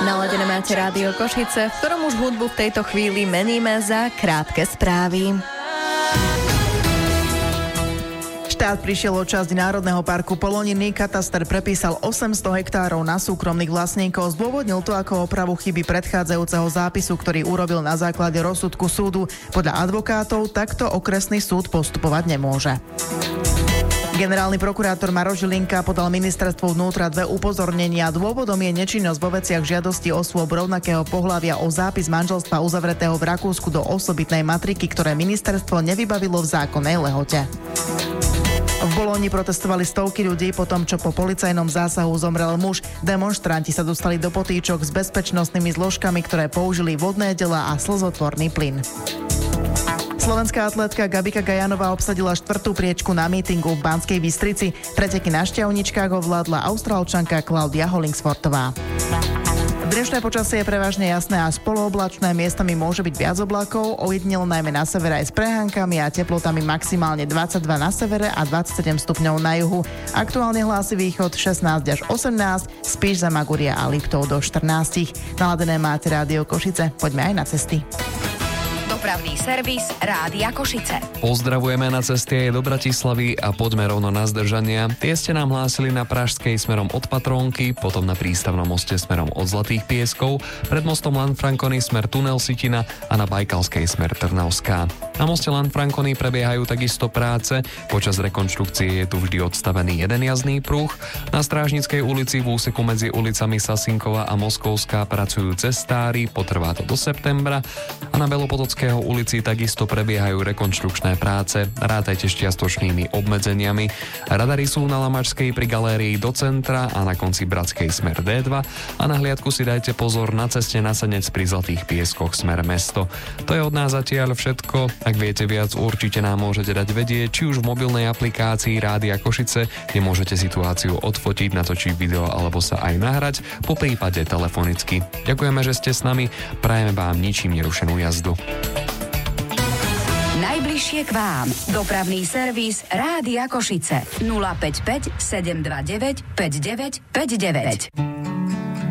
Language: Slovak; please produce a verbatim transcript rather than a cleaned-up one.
Naladené máte Rádio Košice, v ktorom už hudbu v tejto chvíli meníme za krátke správy. Štát prišiel o časť Národného parku Poloniny, kataster prepísal osemsto hektárov na súkromných vlastníkov. Zdôvodnil to ako opravu chyby predchádzajúceho zápisu, ktorý urobil na základe rozsudku súdu. Podľa advokátov takto okresný súd postupovať nemôže. Generálny prokurátor Maroš Žilinka podal ministerstvu vnútra dve upozornenia. Dôvodom je nečinnosť vo veciach žiadosti osôb rovnakého pohlavia o zápis manželstva uzavretého v Rakúsku do osobitnej matriky, ktoré ministerstvo nevybavilo v zákonnej lehote. V Boloni protestovali stovky ľudí po tom, čo po policajnom zásahu zomrel muž. Demonštranti sa dostali do potýčok s bezpečnostnými zložkami, ktoré použili vodné delá a slzotvorný plyn. Slovenská atlétka Gabika Gajanová obsadila štvrtú priečku na mítingu v Banskej Bystrici. Preteky na šťavničkách ovládla Austrálčanka Klaudia Hollingsworthová. Dnešné počasie je prevažne jasné a spoluoblačné, miestami môže byť viac oblakov, ojedinelo najmä na severe aj s prehánkami a teplotami maximálne dvadsaťdva na severe a dvadsaťsedem stupňov na juhu. Aktuálne hlási východ šestnásť až osemnásť, Spiš, Zamaguria a Liptov do štrnásť. Naladené máte Rádio Košice, poďme aj na cesty. Dopravný servis Rádia Košice. Pozdravujeme na ceste do Bratislavy a poďme rovno na zdržania. Tie ste nám hlásili na Pražskej smerom od Patrónky, potom na Prístavnom moste smerom od Zlatých Pieskov, pred mostom Lanfranconi smer tunel Sitina a na Bajkalskej smer Trnavská. Na moste Lanfranconi prebiehajú takisto práce, počas rekonštrukcie je tu vždy odstavený jeden jazdný pruh. Na Strážnickej ulici v úseku medzi ulicami Sasinkova a Moskovská pracujú cestári, potrvá to do septembra a na Belopolotskej ulici takisto prebiehajú rekonštrukčné práce, rátajte s čiastočnými obmedzeniami. Radary sú na Lamačskej pri galérii do centra a na konci Bratskej smer dé dva a na hliadku si dajte pozor na ceste na Senec pri Zlatých Pieskoch smer mesto. To je od nás zatiaľ všetko. Ak viete viac, určite nám môžete dať vedieť, či už v mobilnej aplikácii Rádia Košice, kde môžete situáciu odfotiť, natočiť video alebo sa aj nahrať, po prípade telefonicky. Ďakujeme, že ste s nami, prajeme vám ničím nerušenú jazdu. Najbližšie k vám. Dopravný servis Rádia Košice. nula päť päť sedem dva deväť päť deväť päť deväť.